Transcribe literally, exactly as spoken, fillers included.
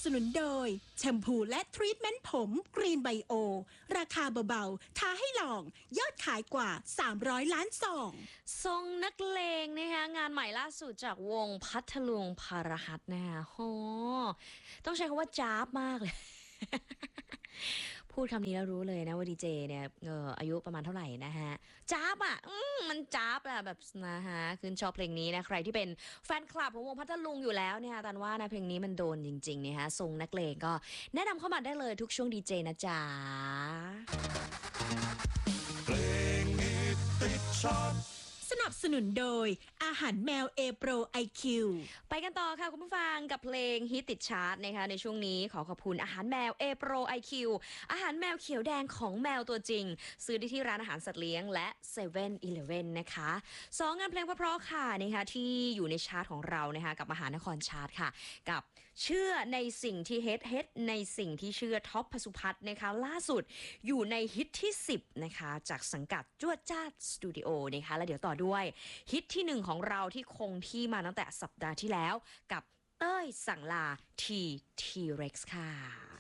นุนโดยแชมพูและทรีทเมนต์ผมกรีนไบโอราคาเบาๆท้าให้ลองยอดขายกว่าสามร้อยล้านซองทรงนักเลงนะคะงานใหม่ล่าสุดจากวงพัทลุงพารหัสนะคะโหต้องใช้คำว่าจ้าบมากเลย พูดคำนี้แล้วรู้เลยนะว่าดีเจเนี่ยเอออายุประมาณเท่าไหร่นะฮะจ้าบอ่ะอืมมันจ้าบอะแบบนะฮะคือชอบเพลงนี้นะใครที่เป็นแฟนคลับของวงพัทลุงอยู่แล้วเนี่ยตันว่านะเพลงนี้มันโดนจริงๆเนี่ยฮะทรงนักเลงก็แนะนำเข้ามาได้เลยทุกช่วงดีเจนะจ๊ะเพลงฮิตติดชาร์ตสนับสนุนโดยอาหารแมวเอโปรไอคิวไปกันต่อค่ะคุณผู้ฟังกับเพลงฮิตติดชาร์ตนะคะในช่วงนี้ขอขอบคุณอาหารแมวเอโปรไอคิวอาหารแมวเขียวแดงของแมวตัวจริงซื้อได้ที่ร้านอาหารสัตว์เลี้ยงและเซเว่นอีเลฟเว่นนะคะสองงานเพลงเพราะๆค่ะนะคะที่อยู่ในชาร์ตของเรานะคะกับมหานครชาร์ตค่ะกับเชื่อในสิ่งที่เฮ็ดเฮ็ดในสิ่งที่เชื่อท็อปพสุพัฒน์นะคะล่าสุดอยู่ในฮิตที่สิบนะคะจากสังกัดจวดจ้าสตูดิโอนะคะแล้วเดี๋ยวต่อด้วยฮิตที่หนึ่งของเราที่คงที่มาตั้งแต่สัปดาห์ที่แล้วกับเต้ยสั่งลาทีทีเร็กซ์ค่ะ